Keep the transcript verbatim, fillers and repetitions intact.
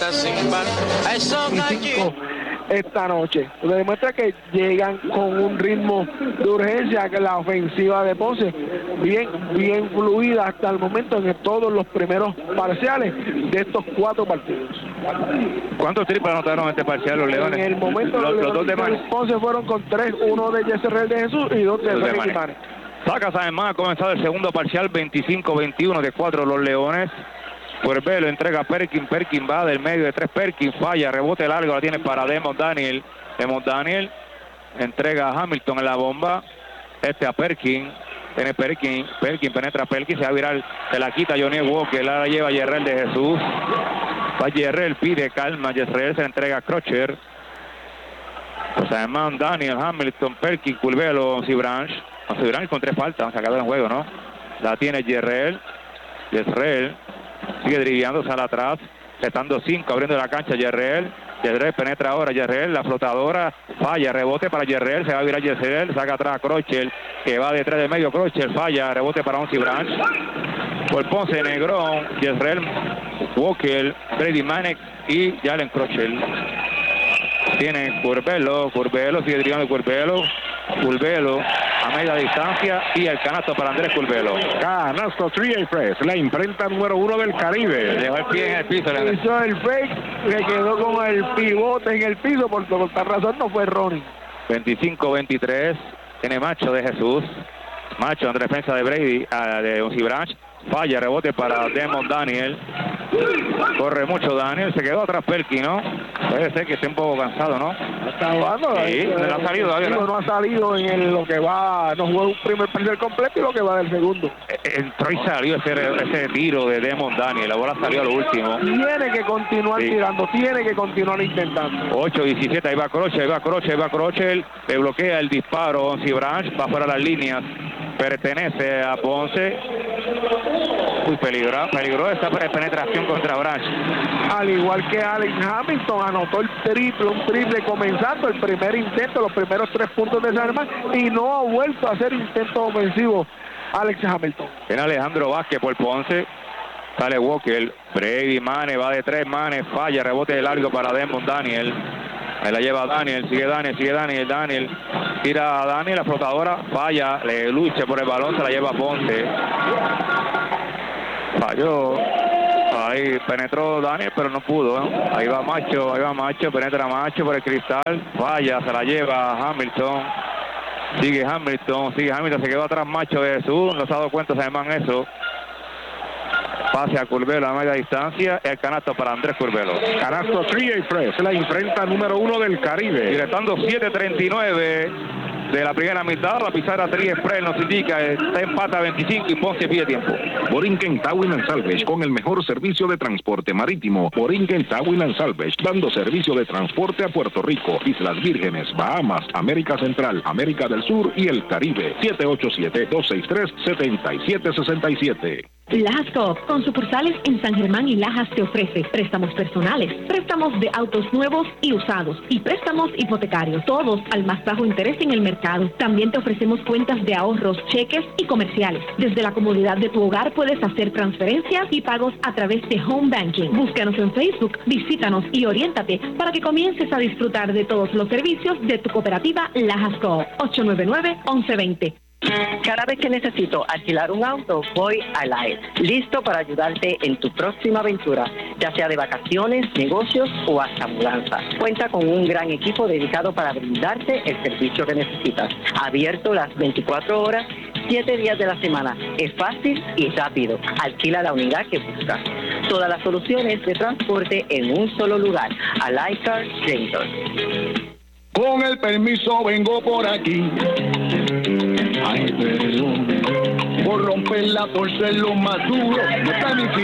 vueltas sin par a esos gallitos. Esta noche le demuestra que llegan con un ritmo de urgencia, que la ofensiva de Ponce bien bien fluida hasta el momento en todos los primeros parciales de estos cuatro partidos. ¿Cuántos triples anotaron en este parcial los Leones? En el momento los, los, los dos de Mane. Ponce fueron con tres, uno de Yeserrel de Jesús y dos de Félix Mane. Saca San Germán, ha comenzado el segundo parcial, veinticinco veintiuno de cuatro los Leones. Curbelo entrega a Perkin, Perkin va del medio de tres, Perkin falla, rebote largo, la tiene para Demon Daniel. Demon Daniel entrega a Hamilton en la bomba, este a Perkin, tiene Perkin, Perkin penetra a Perkin, se va a virar, se la quita Johnny Walker, la lleva Yerrel de Jesús. Va Yerrel, pide calma, Yerrel se la entrega a Crocher. Pues además Daniel, Hamilton, Perkin, Curbelo, Cibranch. Cibranch con tres faltas, sacado del juego, ¿no? La tiene Yerrel, Yerrel. Sigue driblando, sale atrás, setando cinco, abriendo la cancha Yerrel. Yerrel penetra ahora, Yerrel, la flotadora, falla, rebote para Yerrel, se va a virar Yerrel, saca atrás a Crochel, que va detrás del medio, Crochel, falla, rebote para Onsi Branch. Por Ponce, Negrón, Yerrel, Walker, Brady Manek y Jalen Crochel. Tiene Curbelo, Curbelo, sigue driblando Curbelo, Curbelo a media distancia y el canasto para Andrés Curbelo. Canasto Triay Press, la imprenta número uno del Caribe. Dejó el pie en el piso. Hizo el fake, se quedó con el pivote en el piso, por, por tal razón no fue Ronnie. veinticinco veintitrés, tiene Macho de Jesús. Macho en defensa de Brady, uh, de Onsi Branch. Falla, rebote para Demon Daniel. Corre mucho Daniel, se quedó atrás Perkin, ¿no? Puede ser que esté un poco cansado, ¿no? Está jugando. Sí, no ha salido todavía, ¿no? No ha salido en el, lo que va, no jugó un primer parcial completo y lo que va del segundo. Entró y salió ese, ese tiro de Demon Daniel, la bola salió a lo último. Tiene que continuar sí. tirando, tiene que continuar intentando. ocho diecisiete, ahí va Croce, ahí va Croce, ahí va Croce, le bloquea el disparo, Onsi Branch, va fuera las líneas, pertenece a Ponce. Muy peligrosa, peligrosa esa penetración contra Branch. Al igual que Alex Hamilton, anotó el triple, un triple comenzando el primer intento, los primeros tres puntos de San Germán, y no ha vuelto a hacer intentos ofensivos Alex Hamilton. Tiene Alejandro Vázquez por Ponce, sale Walker, Brady Mane, va de tres, Mane, falla, rebote de largo para Demon Daniel. Ahí la lleva Daniel, sigue Daniel, sigue Daniel, Daniel, tira a Daniel, la flotadora, falla, le lucha por el balón, se la lleva a Ponce. Falló, ahí penetró Daniel, pero no pudo, ¿no? Ahí va Macho, ahí va Macho, penetra Macho por el cristal, falla, se la lleva Hamilton, sigue Hamilton, sigue Hamilton, se quedó atrás Macho de Jesús, no se ha dado cuenta, se llaman eso. Pase a Curbelo a media distancia, el canasto para Andrés Curbelo. Canasto Triay Press, la imprenta número uno del Caribe. Y restando siete treinta y nueve de la primera mitad, la pizarra Triay Press nos indica, está empata veinticinco y Ponce pide tiempo. Borinquen Towing and Salvage, con el mejor servicio de transporte marítimo. Borinquen Towing and Salvage, dando servicio de transporte a Puerto Rico, Islas Vírgenes, Bahamas, América Central, América del Sur y el Caribe. siete ocho siete, dos seis tres, siete siete seis siete. Lajas Coop, con sucursales en San Germán y Lajas, te ofrece préstamos personales, préstamos de autos nuevos y usados y préstamos hipotecarios, todos al más bajo interés en el mercado. También te ofrecemos cuentas de ahorros, cheques y comerciales. Desde la comodidad de tu hogar puedes hacer transferencias y pagos a través de Home Banking. Búscanos en Facebook, visítanos y oriéntate para que comiences a disfrutar de todos los servicios de tu cooperativa Lajas Coop. ocho nueve nueve, once veinte. Cada vez que necesito alquilar un auto, voy a Light, listo para ayudarte en tu próxima aventura, ya sea de vacaciones, negocios o hasta mudanza. Cuenta con un gran equipo dedicado para brindarte el servicio que necesitas. Abierto las veinticuatro horas, siete días de la semana. Es fácil y rápido. Alquila la unidad que buscas. Todas las soluciones de transporte en un solo lugar. A Light Car Rental. Con el permiso vengo por aquí. Ay, perdón, por romper la torcer lo más duro. No está mi